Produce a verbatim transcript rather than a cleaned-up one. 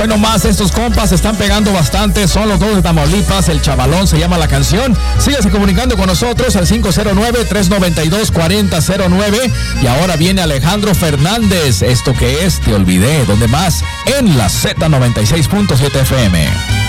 Bueno, más estos compas están pegando bastante, son los dos de Tamaulipas, el Chavalón se llama la canción. Síguese comunicando con nosotros al cinco cero nueve, tres nueve dos, cuatro cero cero nueve. Y ahora viene Alejandro Fernández, esto que es Te Olvidé, donde más en la Z noventa y seis punto siete F M.